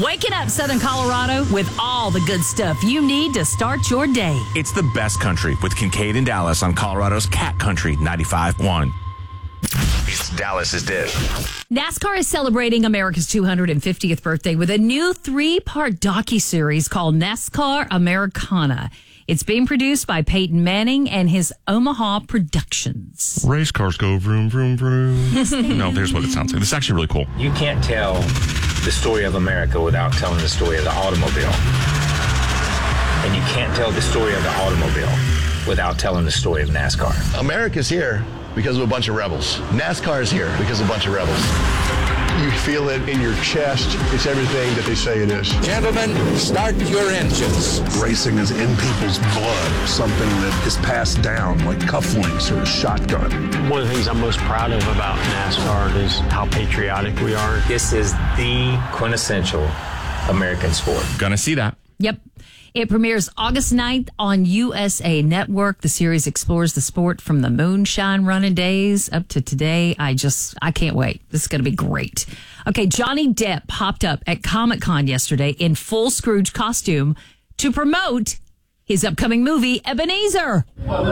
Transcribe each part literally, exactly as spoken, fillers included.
Waking up Southern Colorado with all the good stuff you need to start your day. It's the best country with Kincaid and Dallas on Colorado's Cat Country ninety-five point one. It's Dallas's dish. NASCAR is celebrating America's two hundred fiftieth birthday with a new three-part docuseries called NASCAR Americana. It's being produced by Peyton Manning and his Omaha Productions. Race cars go vroom, vroom, vroom. No, there's what it sounds like. This is actually really cool. You can't tell the story of America without telling the story of the automobile. And you can't tell the story of the automobile without telling the story of NASCAR. America's here because of a bunch of rebels. NASCAR is here because of a bunch of rebels. You feel it in your chest. It's everything that they say it is. Gentlemen, start your engines. Racing is in people's blood, something that is passed down like cufflinks or a shotgun. One of the things I'm most proud of about NASCAR is how patriotic we are. This is the quintessential American sport. Gonna see that. Yep. It premieres August ninth on U S A Network. The series explores the sport from the moonshine running days up to today. I just, I can't wait. This is going to be great. Okay, Johnny Depp popped up at Comic-Con yesterday in full Scrooge costume to promote his upcoming movie, Ebenezer.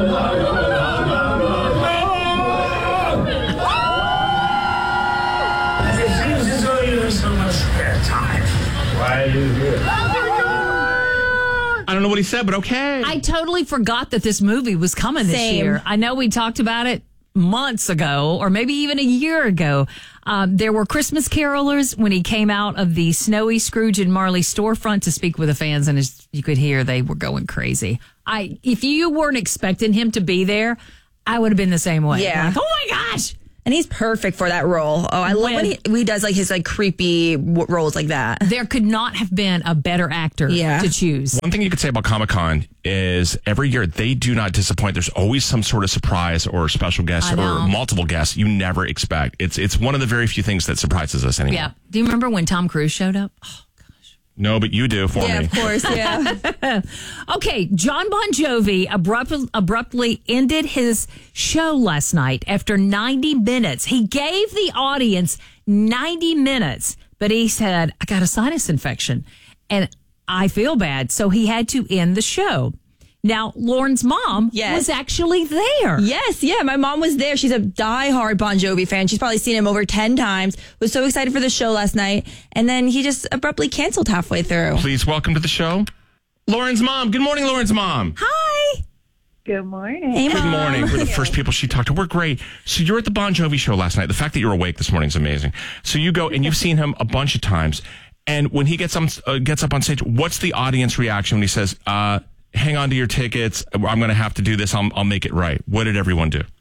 Why are you here? I don't know what he said, but okay. I totally forgot that this movie was coming this Same. year. I know we talked about it months ago, or maybe even a year ago. Um, there were Christmas carolers when he came out of the snowy Scrooge and Marley storefront to speak with the fans, and as you could hear, they were going crazy. I, if you weren't expecting him to be there, I would have been the same way. Yeah. Like, oh my gosh. And he's perfect for that role. Oh, I love when he, when he does like his like creepy w- roles like that. There could not have been a better actor Yeah. to choose. One thing you could say about Comic-Con is every year they do not disappoint. There's always some sort of surprise or special guest I know. or multiple guests you never expect. It's it's one of the very few things that surprises us anymore. Yeah. Do you remember when Tom Cruise showed up? Oh. No, but you do for Yeah, me. of course, yeah. Okay, John Bon Jovi abrupt, abruptly ended his show last night after ninety minutes. He gave the audience ninety minutes, but he said, I got a sinus infection and I feel bad. So he had to end the show. Now, Lauren's mom Yes. was actually there. Yes, yeah. My mom was there. She's a diehard Bon Jovi fan. She's probably seen him over ten times. Was so excited for the show last night. And then he just abruptly canceled halfway through. Please welcome to the show, Lauren's mom. Good morning, Lauren's mom. Hi. Good morning. Hey, Good Mom. morning. We're the first people she talked to. We're great. So you're at the Bon Jovi show last night. The fact that you're awake this morning is amazing. So you go and you've seen him a bunch of times. And when he gets, um, uh, gets up on stage, what's the audience reaction when he says, uh, hang on to your tickets. I'm going to have to do this. I'll, I'll make it right. What did everyone do?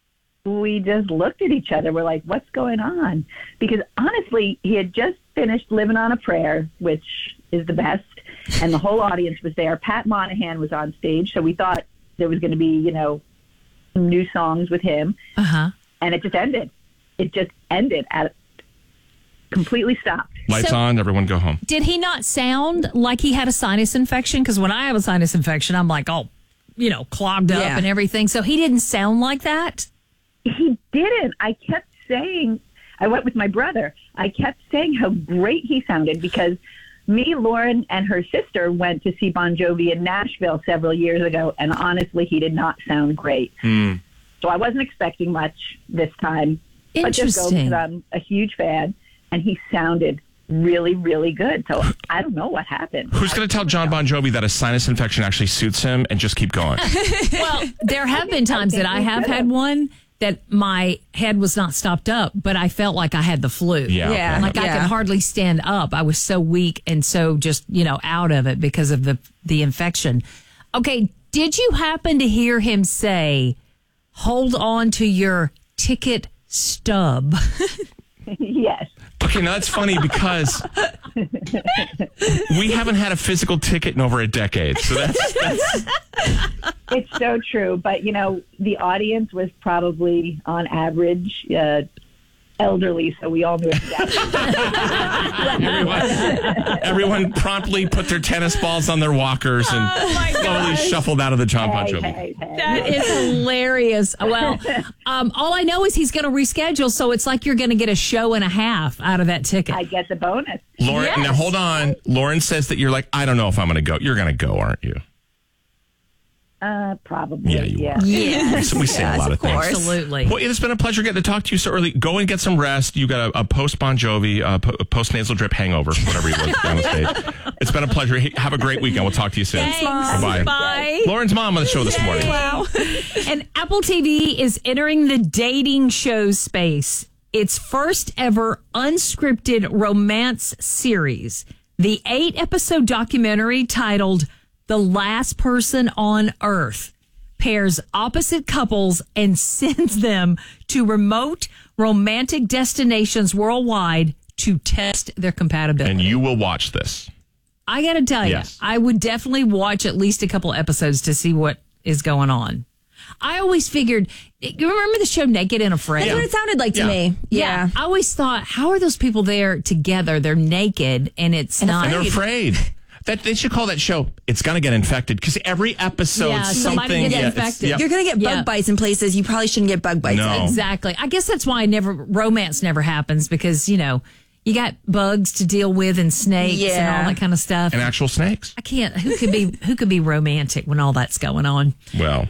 We just looked at each other. We're like, what's going on? Because honestly, he had just finished Living on a Prayer, which is the best. And the whole audience was there. Pat Monahan was on stage. So we thought there was going to be, you know, some new songs with him. Uh-huh. And it just ended. It just ended at completely stopped. Lights So- on. Everyone go home. Did he not sound like he had a sinus infection? Because when I have a sinus infection, I'm like, oh, you know, clogged up Yeah. and everything. So he didn't sound like that? He didn't. I kept saying, I went with my brother. I kept saying how great he sounded because me, Lauren, and her sister went to see Bon Jovi in Nashville several years ago, and honestly, he did not sound great. Mm. So I wasn't expecting much this time. But just go Interesting. because I'm a huge fan, and he sounded really, really good. So I don't know what happened. Who's going to tell John Bon Jovi that a sinus infection actually suits him and just keep going? Well, there have been times that I have had one that my head was not stopped up, but I felt like I had the flu. Yeah. Yeah. okay. Like I Yeah. could hardly stand up. I was so weak and so just, you know, out of it because of the, the infection. Okay. Did you happen to hear him say, hold on to your ticket stub? Yes. Okay, now that's funny because we haven't had a physical ticket in over a decade. So that's, that's It's so true. But, you know, the audience was probably on average uh, elderly, so we all knew exactly. everyone, everyone promptly put their tennis balls on their walkers and oh slowly shuffled out of the John Bon Jovi. Hey, hey, hey. That is hilarious. Well, um, all I know is he's going to reschedule, so it's like you're going to get a show and a half out of that ticket. I get the bonus. Lauren, Yes. now hold on. Lauren says that you're like, I don't know if I'm going to go. You're going to go, aren't you? Uh, probably. Yeah, you yeah. are. Yes. We say a lot of things. Absolutely. Well, it's been a pleasure getting to talk to you so early. Go and get some rest. You got a, a post Bon Jovi, uh, po- post nasal drip hangover, whatever you was down the stage. It's been a pleasure. Hey, have a great weekend. We'll talk to you soon. Thanks, Mom. Bye. Bye. Lauren's mom on the show this morning. Wow. And Apple T V is entering the dating show space. Its first ever unscripted romance series. The eight episode documentary titled The Last Person on Earth pairs opposite couples and sends them to remote romantic destinations worldwide to test their compatibility. And you will watch this. I got to tell you, Yes. I would definitely watch at least a couple episodes to see what is going on. I always figured, you remember the show Naked and Afraid? That's what it sounded like to Yeah. me. Yeah. I always thought, how are those people there together? They're naked and it's not. And they're afraid. That they should call that show. It's gonna get infected because every episode Yeah, somebody something gets yeah, it's- infected. yeah. You're going to get bug Yeah. bites in places you probably shouldn't get bug bites No. in. Exactly. I guess that's why never romance never happens because, you know, you got bugs to deal with and snakes and Yeah. all that kind of stuff. And actual snakes. I can't. Who could be who could be romantic when all that's going on? Well,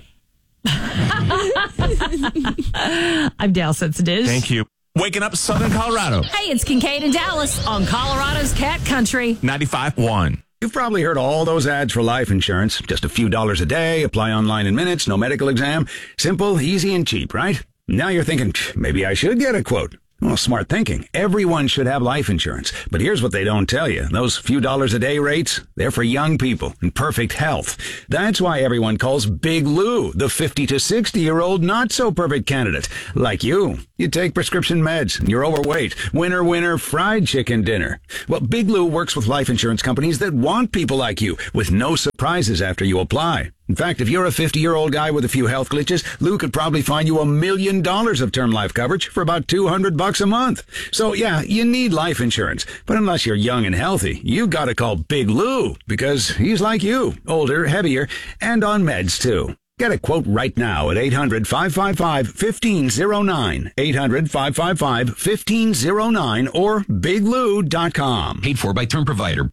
I'm Dal Sensitive. thank you. Waking up Southern Colorado. Hey, it's Kincaid and Dallas on Colorado's Cat Country. ninety-five point one. You've probably heard all those ads for life insurance. Just a few dollars a day, apply online in minutes, no medical exam. Simple, easy, and cheap, right? Now you're thinking, maybe I should get a quote. Well, smart thinking. Everyone should have life insurance. But here's what they don't tell you. Those few dollars a day rates, they're for young people in perfect health. That's why everyone calls Big Lou the fifty to sixty year old not so perfect candidate. Like you. You take prescription meds, you're overweight. Winner, winner, fried chicken dinner. Well, Big Lou works with life insurance companies that want people like you with no surprises after you apply. In fact, if you're a fifty-year-old guy with a few health glitches, Lou could probably find you a million dollars of term life coverage for about two hundred bucks a month. So yeah, you need life insurance. But unless you're young and healthy, you gotta call Big Lou because he's like you, older, heavier, and on meds too. Get a quote right now at eight hundred, five five five, one five zero nine, eight hundred, five five five, one five zero nine or big lou dot com. Paid for by Term Provider.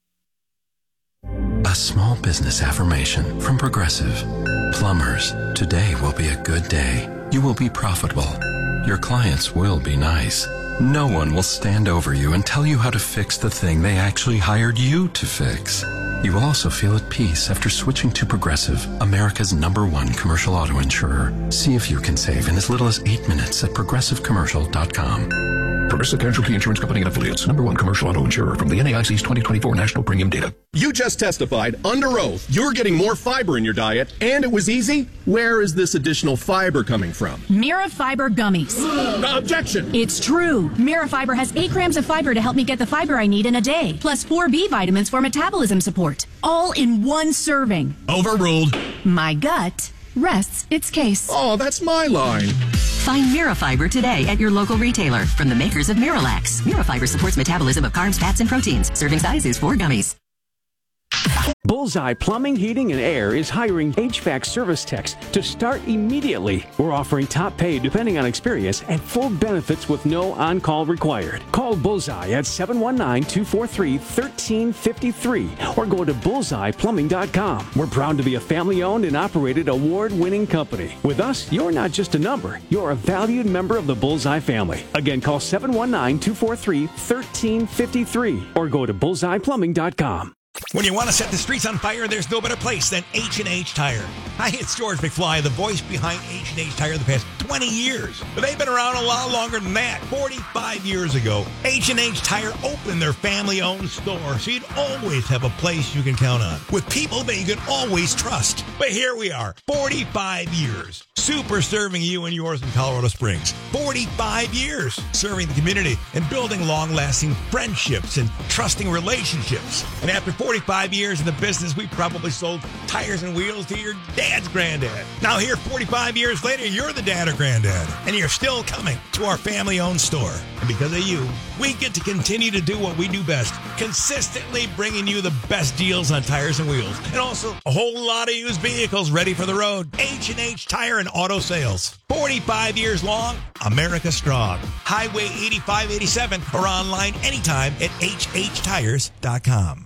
A small business affirmation from Progressive. Plumbers, today will be a good day. You will be profitable. Your clients will be nice. No one will stand over you and tell you how to fix the thing they actually hired you to fix. You will also feel at peace after switching to Progressive, America's number one commercial auto insurer. See if you can save in as little as eight minutes at progressive commercial dot com. Progressive Casualty Insurance Company and Affiliates. Number one commercial auto insurer from the N A I C's twenty twenty-four National Premium Data. You just testified under oath you're getting more fiber in your diet, and it was easy. Where is this additional fiber coming from? Mirafiber gummies. Uh, objection. It's true. Mirafiber has eight grams of fiber to help me get the fiber I need in a day, plus four B vitamins for metabolism support, all in one serving. Overruled. My gut rests its case. Oh, that's my line. Find Mirafiber today at your local retailer from the makers of Miralax. Mirafiber supports metabolism of carbs, fats, and proteins. Serving size is four gummies. Bullseye Plumbing, Heating, and Air is hiring H V A C service techs to start immediately. We're offering top pay depending on experience and full benefits with no on-call required. Call Bullseye at seven one nine, two four three, one three five three or go to bullseye plumbing dot com. We're proud to be a family-owned and operated award-winning company. With us, you're not just a number. You're a valued member of the Bullseye family. Again, call seven one nine, two four three, one three five three or go to bullseye plumbing dot com. When you want to set the streets on fire, there's no better place than H and H Tire. Hi, it's George McFly, the voice behind H and H Tire the past twenty years. But they've been around a lot longer than that. forty-five years ago, H and H Tire opened their family-owned store, so you'd always have a place you can count on, with people that you can always trust. But here we are, forty-five years. super serving you and yours in Colorado Springs. forty-five years serving the community and building long-lasting friendships and trusting relationships. And after forty-five years in the business, we probably sold tires and wheels to your dad's granddad. Now here, forty-five years later, you're the dad or granddad, and you're still coming to our family-owned store. And because of you, we get to continue to do what we do best, consistently bringing you the best deals on tires and wheels, and also a whole lot of used vehicles ready for the road. H and H Tire and Auto Sales. forty-five years long, America strong. Highway eighty-five eighty-seven or online anytime at h h tires dot com.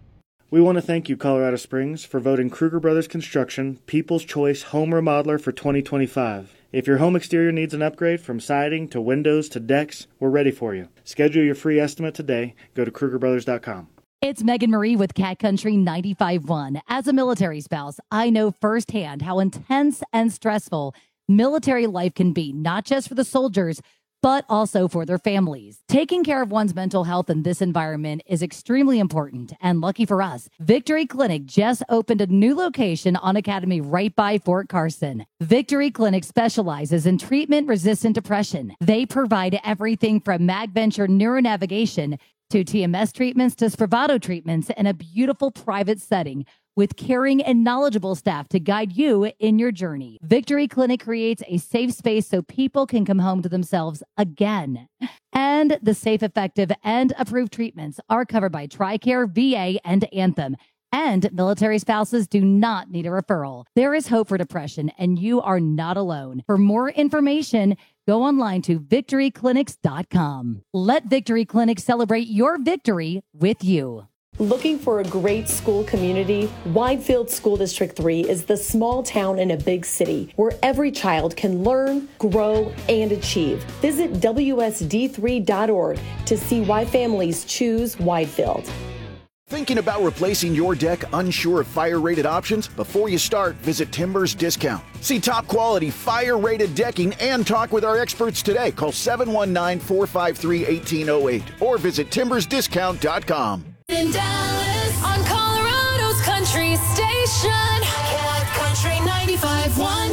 We want to thank you, Colorado Springs, for voting Kruger Brothers Construction People's Choice Home Remodeler for twenty twenty-five. If your home exterior needs an upgrade from siding to windows to decks, we're ready for you. Schedule your free estimate today. Go to Kruger Brothers dot com. It's Megan Marie with Cat Country ninety-five point one. As a military spouse, I know firsthand how intense and stressful military life can be, not just for the soldiers, but also for their families. Taking care of one's mental health in this environment is extremely important, and lucky for us, Victory Clinic just opened a new location on Academy right by Fort Carson. Victory Clinic specializes in treatment-resistant depression. They provide everything from MagVenture neuronavigation to T M S treatments to Spravato treatments in a beautiful private setting with caring and knowledgeable staff to guide you in your journey. Victory Clinic creates a safe space so people can come home to themselves again. And the safe, effective, and approved treatments are covered by TRICARE, V A, and Anthem. And military spouses do not need a referral. There is hope for depression, and you are not alone. For more information, go online to victory clinics dot com. Let Victory Clinic celebrate your victory with you. Looking for a great school community? Widefield School District three is the small town in a big city where every child can learn, grow, and achieve. Visit W S D three dot org to see why families choose Widefield. Thinking about replacing your deck, unsure of fire-rated options? Before you start, visit Timbers Discount. See top quality fire-rated decking and talk with our experts today. Call seven one nine, four five three, one eight zero eight or visit timbers discount dot com. In Dallas, on Colorado's country station, Cat Country ninety-five point one.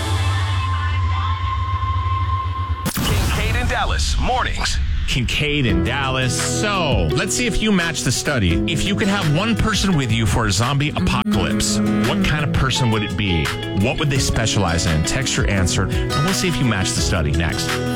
Kincaid in Dallas, mornings. Kincaid in Dallas. So let's see if you match the study. If you could have one person with you for a zombie apocalypse, what kind of person would it be? What would they specialize in? Text your answer, and we'll see if you match the study next.